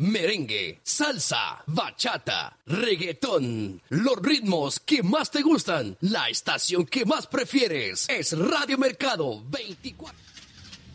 merengue, salsa, bachata, reggaetón. Los ritmos que más te gustan, la estación que más prefieres es Radio Mercado 24.